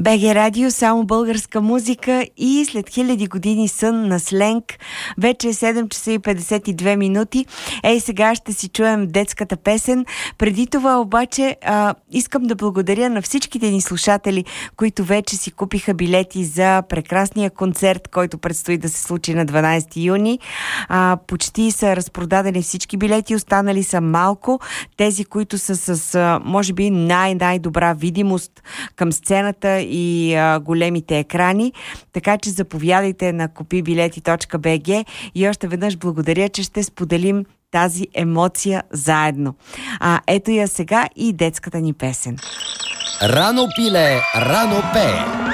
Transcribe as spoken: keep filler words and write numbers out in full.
Б Г Радио, само българска музика и след хиляди години сън на сленг. Вече е седем часа и петдесет и две минути. Ей, сега ще си чуем детската песен. Преди това обаче а, искам да благодаря на всичките ни слушатели, които вече си купиха билети за прекрасния концерт, който предстои да се случи на дванадесети юни. А, почти са разпродадени всички билети, останали са малко. Тези, които са с, а, може би, най-най-добра видимост към сцената и а, големите екрани. Така че заповядайте на купи билети точка би джи и още веднъж благодаря, че ще споделим тази емоция заедно. А, ето я сега и детската ни песен. Рано пиле, рано пее.